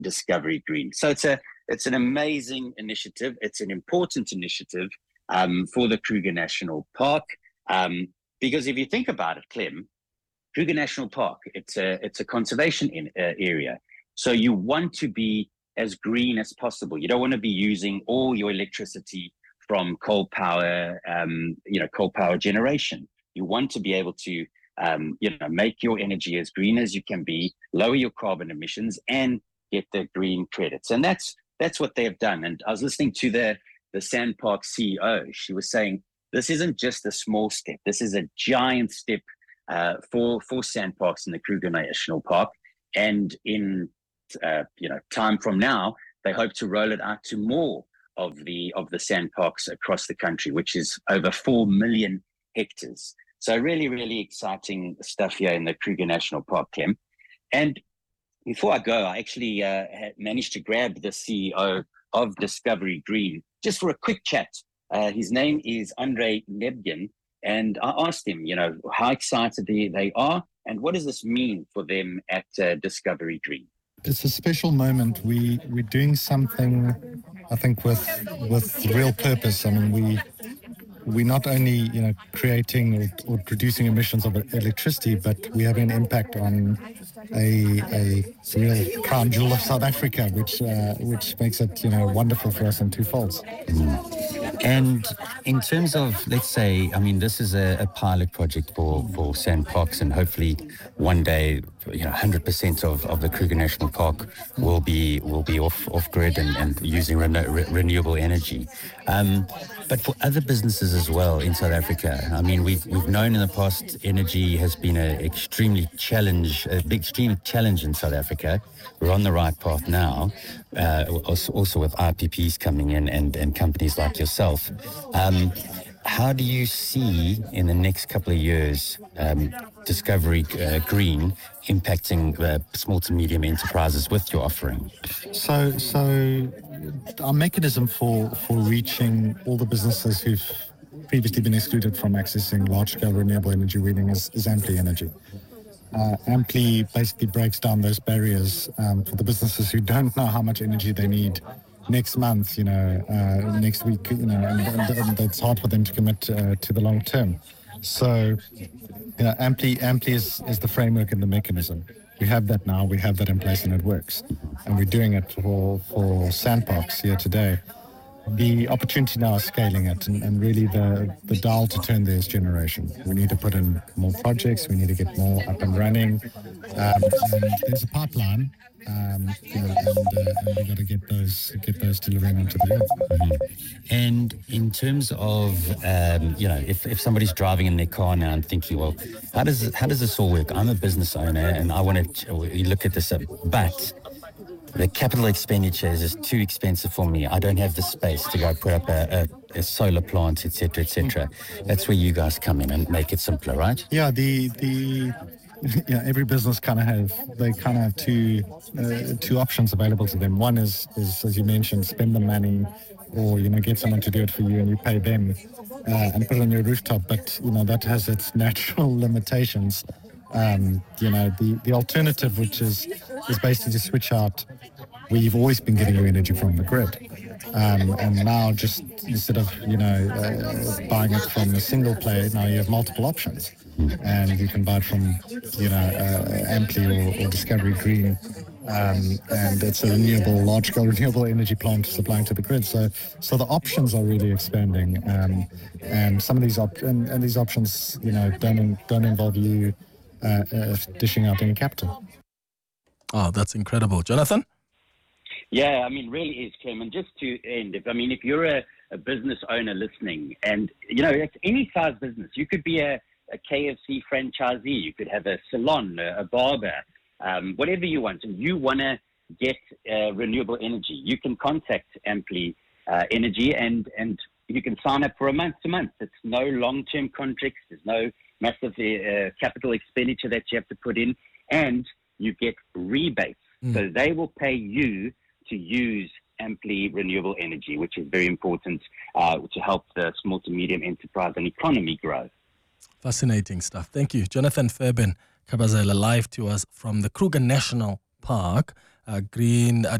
Discovery Green. So it's an amazing initiative. It's an important initiative for the Kruger National Park. Because if you think about it, Clem, Kruger National Park, it's a conservation area. So you want to be as green as possible. You don't want to be using all your electricity from coal power generation. You want to be able to, make your energy as green as you can be, lower your carbon emissions, and get the green credits. And that's what they have done. And I was listening to the SANParks CEO. She was saying, this isn't just a small step. This is a giant step for SANParks in the Kruger National Park. And in time from now, they hope to roll it out to more of the SANParks across the country, which is over 4 million hectares. So really, really exciting stuff here in the Kruger National Park, Clem. And before I go, I actually managed to grab the CEO of Discovery Green just for a quick chat. His name is Andrei Nebgen, and I asked him, how excited they are, and what does this mean for them at Discovery Green? It's a special moment. We're doing something, I think, with real purpose. I mean, we're not only creating or reducing emissions of electricity, but we have an impact on a real crown jewel of South Africa, which makes it wonderful for us in two folds. And in terms of, let's say, I mean, this is a pilot project for SANParks, and hopefully one day, 100% of the Kruger National Park will be off grid and using renewable energy. But for other businesses as well in South Africa, I mean, we've known in the past energy has been a big extreme challenge in South Africa. We're on the right path now, also with IPPs coming in and companies like yourself. How do you see in the next couple of years Discovery Green impacting the small to medium enterprises with your offering? So our mechanism for reaching all the businesses who've previously been excluded from accessing large-scale renewable energy wheeling is Amply Energy. Amply basically breaks down those barriers for the businesses who don't know how much energy they need next month, next week, and it's hard for them to commit to the long term. So, Amply is the framework and the mechanism. We have that now, we have that in place, and it works. And we're doing it for SANParks here today. The opportunity now is scaling it, and really the dial to turn there is generation. We need to put in more projects, we need to get more up and running. And there's a pipeline, and we've got to get those delivering onto the road. Mm-hmm. And in terms of, if somebody's driving in their car now and thinking, well, how does this all work? I'm a business owner and I want to look at this, but the capital expenditure is just too expensive for me. I don't have the space to go put up a solar plant, etc., etc. That's where you guys come in and make it simpler, right? Yeah, every business kind of have two options available to them. One is as you mentioned, spend the money, or get someone to do it for you and you pay them and put it on your rooftop. But that has its natural limitations. The alternative, which is basically to switch out where you've always been getting your energy from the grid, and now just instead of buying it from a single player, now you have multiple options, and you can buy it from Amply or Discovery Green, and it's a large-scale renewable energy plant supplying to the grid. So the options are really expanding, and some of these these options don't involve you dishing out any capital. Oh, that's incredible. Jonathan? Yeah, I mean, really is, Clem. And just to end, if you're a business owner listening, and, it's any size business, you could be a KFC franchisee, you could have a salon, a barber, whatever you want, and you want to get renewable energy, you can contact Amply Energy and you can sign up for a month-to-month. It's no long-term contracts, there's no massive capital expenditure that you have to put in, and you get rebates. So they will pay you to use Amply renewable energy, which is very important to help the small to medium enterprise and economy grow. Fascinating stuff. Thank you. Jonathan Fairbairn Kabazela, live to us from the Kruger National Park. green